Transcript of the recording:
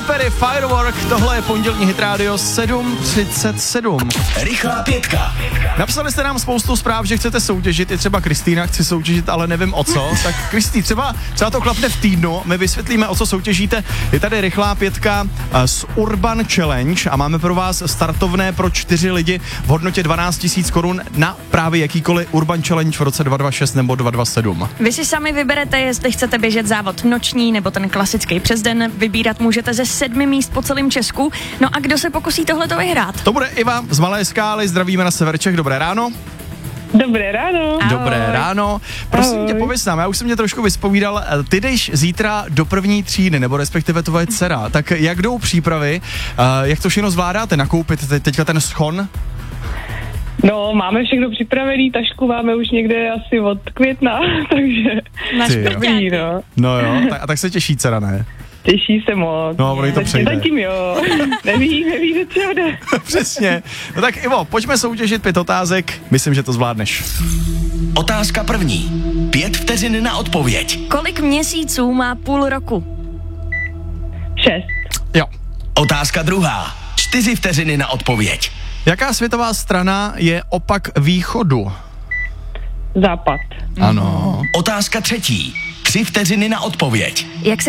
Perry, Firework, tohle je pondělní Hit Radio 7:37. Rychlá pětka. Napsali jste nám spoustu zpráv, že chcete soutěžit, i třeba Kristýna chce soutěžit, ale nevím o co. Tak Kristý, třeba to klapne v týdnu, my vysvětlíme, o co soutěžíte. Je tady rychlá pětka z Urban Challenge a máme pro vás startovné pro 4 lidi v hodnotě 12 000 korun na právě jakýkoliv Urban Challenge v roce 2026 nebo 2027. Vy si sami vyberete, jestli chcete běžet závod noční nebo ten klasický přes den. Vybírat můžete ze 7 míst po celém Česku. No a kdo se pokusí tohleto vyhrát? To bude Iva z Malé Skály, zdravíme na sever Čech, dobré ráno. Dobré ráno. Ahoj. Dobré ráno. Prosím tě, pověz nám, já už jsem tě trošku vyspovídal, ty jdeš zítra do první třídy, nebo respektive tvoje dcera, tak jak jdou přípravy, jak to všechno zvládáte, nakoupit teďka ten schon? No, máme všechno připravený, tašku máme už někde asi od května, takže dobrý, no. No jo, tak se těší dcera, ne? Těší se moc. No, ono jí to přejde. Zatím jo, neví, do čeho jde. Přesně. No tak Ivo, pojďme soutěžit 5 otázek, myslím, že to zvládneš. Otázka první. 5 vteřin na odpověď. Kolik měsíců má půl roku? 6. Jo. Otázka druhá. 4 vteřiny na odpověď. Jaká světová strana je opak východu? Západ. Ano. Otázka třetí. 3 vteřiny na odpověď. Jak se